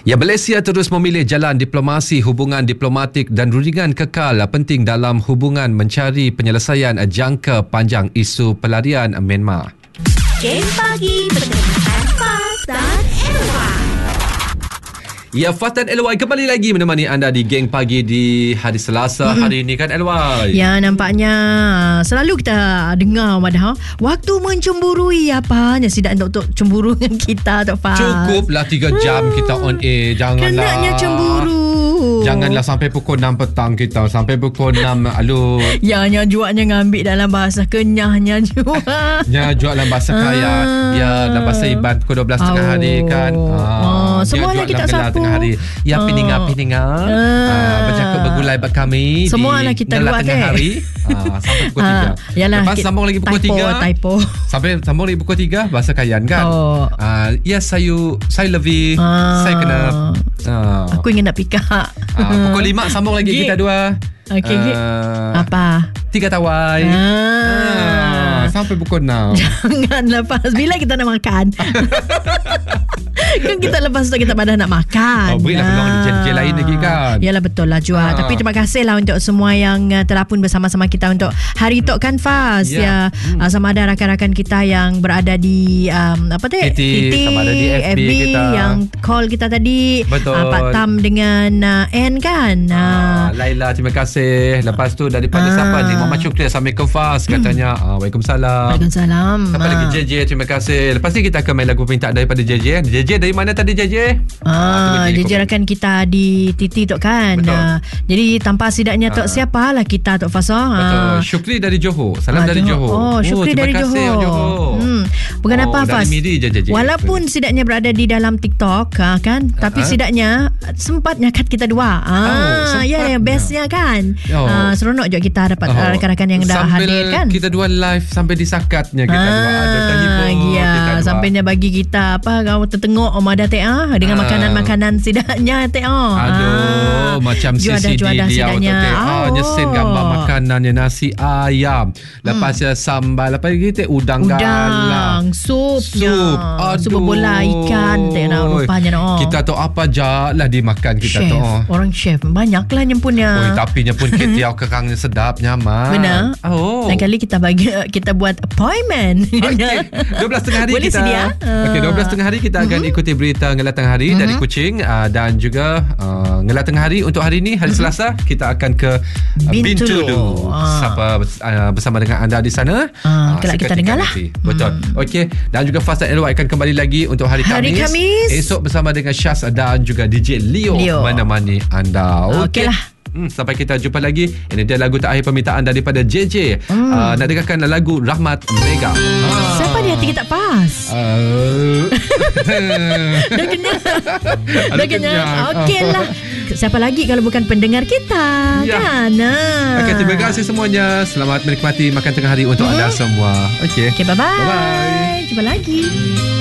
Ya, Malaysia terus memilih jalan diplomasi, hubungan diplomatik dan rundingan kekal penting dalam hubungan mencari penyelesaian jangka panjang isu pelarian Myanmar. Geng Pagi bersama Faz dan Elwar. Ya, Faz dan Elwar kembali lagi menemani anda di Geng Pagi di hari Selasa hari ini kan, Elwar? Ya, nampaknya selalu kita dengar Madah, waktu mencemburui apanya sidak untuk cemburu dengan kita, Tok Faz. Cukuplah 3 jam kita on air. Janganlah. Kenanya cemburu. Janganlah sampai pukul 6 petang kita. Sampai pukul 6 alut. Ya, juaknya ngambil dalam bahasa kenyahnya juak. Ya, jual dalam bahasa kaya. Ya, dalam bahasa Iban pukul 12 tengah hari kan. Semua lah kita sapu. Tengah hari. Ya, pininga bercakap bergulai buat kami. Semua lah kita buat tengah hari. Sampai pukul 3. Yalah, Lepas sambung lagi pukul 3. Typo. Sampai sambung lagi pukul 3 bahasa Kayan kan. Yes, saya lebih. Saya kena. Aku ingin nak pikak. Pukul 5 sambung lagi kita dua. Okey. Apa? 3 tawai. Sampai pukul 6. Jangan lepas. Bila kita nak makan? Kan kita lepas tu kita pada nak makan. Berilah peluang DJ lain lagi kan. Yalah, betul lah Jual. Tapi terima kasih lah untuk semua yang terapun bersama-sama kita untuk hari Tok kan Faz. Sama ada rakan-rakan kita yang berada di PT, sama ada di FB kita, yang call kita tadi. Betul. Pak Tam dengan N kan. Laila, terima kasih. Lepas tu daripada siapa ni, Muhammad Syukri, Assalamualaikum Faz, katanya. Waalaikumsalam. Waalaikumsalam. Siapa lagi? JJ, terima kasih. Lepas ni kita akan main lagu permintaan daripada JJ. JJ dari mana tadi JJ? JJ rakan kita di TT Tok kan. Jadi tanpa sidaknya Tok siapalah kita Tok Faz. Betul. Syukri dari Johor. Salam dari Johor. Syukri dari Johor. Bukan apa Faz. Walaupun sidaknya berada di dalam TikTok kan, tapi sidaknya sempat nyakat kita dua. Ya, bestnya kan. Seronok juga kita dapat rakan-rakan yang dah hadir kan. Kita dua live sampai disakatnya kita dua. Sampainya bagi kita kau tertengok Omada dengan makanan-makanan sidaknya macam CCD dia nyesin gambar makanannya, nasi ayam, lepas sambal, lepas lagi udang galang, sup bola ikan rupanya kita tahu apa je lah dimakan kita chef, tu. orang chef banyaklah nyempunnya. Tapi nyempun ketiau kerangnya sedap, nyaman. Benar. Lain kali kita buat appointment. 12 tengah hari boleh kita sedia. 12 tengah hari kita akan ikuti berita Ngelat Tengah Hari dari Kuching, dan juga Ngelat Tengah Hari untuk hari ini hari Selasa kita akan ke Bintulu. Siapa bersama dengan anda di sana? Kelak kita dengarlah. Betul. Okey, dan juga Faz dan Elwar akan kembali lagi untuk hari Khamis. Esok bersama dengan Syaz dan juga DJ Leo menemani anda. Okeylah. Sampai kita jumpa lagi. Ini dia lagu terakhir permintaan daripada JJ. Nak dengarkan lagu Rahmat Mega. Siapa dia hati tak pas? Dah kenyang. Okeylah. Siapa lagi kalau bukan pendengar kita kan? Okay, terima kasih semuanya. Selamat menikmati makan tengah hari untuk anda semua. Okay, bye-bye. Jumpa lagi.